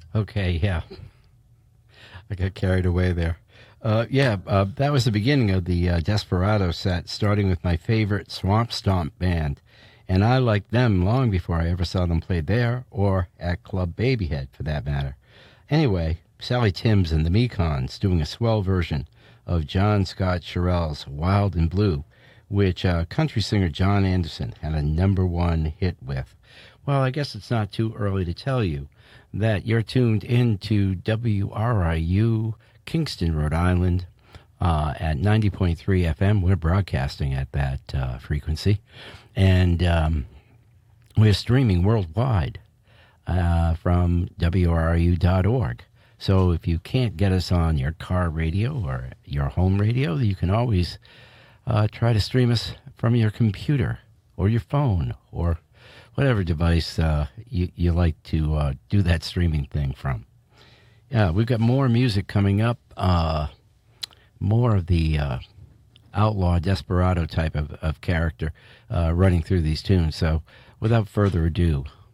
Okay, yeah. I got carried away there. That was the beginning of the Desperado set, starting with my favorite Swamp Stomp band. And I liked them long before I ever saw them play there or at Club Babyhead, for that matter. Anyway, Sally Timms and the Mekons doing a swell version of John Scott Sherrill's Wild and Blue, which country singer John Anderson had a number one hit with. Well, I guess it's not too early to tell you that you're tuned into WRIU Kingston, Rhode Island, at 90.3 FM. We're broadcasting at that frequency. And we're streaming worldwide from WRIU.org. So if you can't get us on your car radio or your home radio, you can always try to stream us from your computer or your phone or whatever device you like to do that streaming thing from. Yeah, we've got more music coming up, more of the outlaw desperado type of character running through these tunes. So without further ado,